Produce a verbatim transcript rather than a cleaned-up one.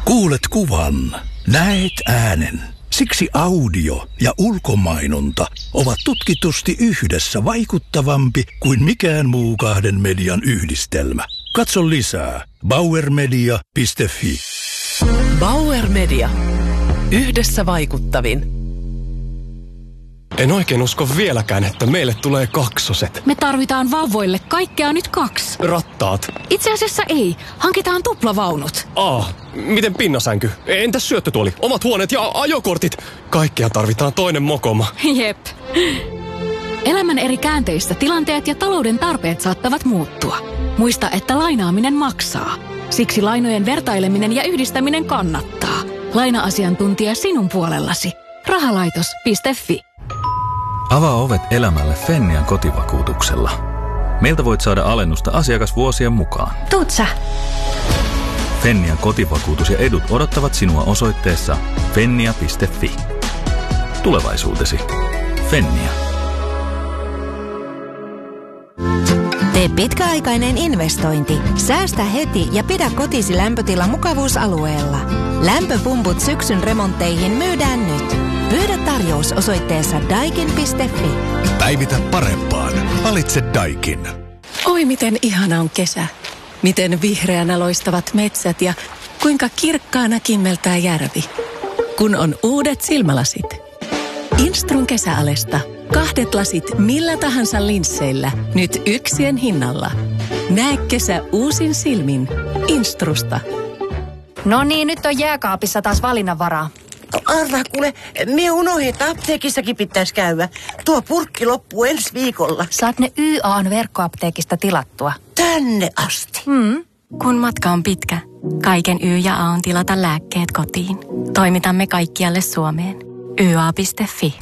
Kuulet kuvan, näet äänen. Siksi audio ja ulkomainonta ovat tutkitusti yhdessä vaikuttavampi kuin mikään muu kahden median yhdistelmä. Katso lisää bauer media piste fi. Bauer Media. Yhdessä vaikuttavin. En oikein usko vieläkään, että meille tulee kaksoset. Me tarvitaan vauvoille kaikkea nyt kaksi. Rattaat. Itse asiassa ei. Hankitaan tuplavaunut. Ah, miten pinnasänky? Entäs syöttötuoli? Omat huoneet ja ajokortit? Kaikkea tarvitaan toinen mokoma. Jep. Elämän eri käänteistä tilanteet ja talouden tarpeet saattavat muuttua. Muista, että lainaaminen maksaa. Siksi lainojen vertaileminen ja yhdistäminen kannattaa. Laina-asiantuntija sinun puolellasi. Rahalaitos piste fi. Avaa ovet elämälle Fennian kotivakuutuksella. Meiltä voit saada alennusta asiakasvuosien mukaan. Tuut sä? Fennian kotivakuutus ja edut odottavat sinua osoitteessa fennia piste fi. Tulevaisuutesi. Fennia. Tee pitkäaikainen investointi. Säästä heti ja pidä kotisi lämpötila mukavuusalueella. Lämpöpumput syksyn remontteihin myydään nyt. Pyydä tarjous osoitteessa daikin piste fi. Päivitä parempaan. Valitse Daikin. Oi miten ihana on kesä. Miten vihreänä loistavat metsät ja kuinka kirkkaana kimmeltää järvi. Kun on uudet silmälasit. Instrun kesäalesta. Kahdet lasit millä tahansa linsseillä. Nyt yksien hinnalla. Näe kesä uusin silmin. Instrusta. No niin, nyt on jääkaapissa taas valinnanvaraa. Arvaa kuule, me unohdin, että apteekissakin pitäisi käydä. Tuo purkki loppuu ensi viikolla. Saat ne Y A:n verkkoapteekista tilattua. Tänne asti. Hmm. Kun matka on pitkä, kaiken Y ja A on tilata lääkkeet kotiin. Toimitamme kaikkialle Suomeen. y a piste fi.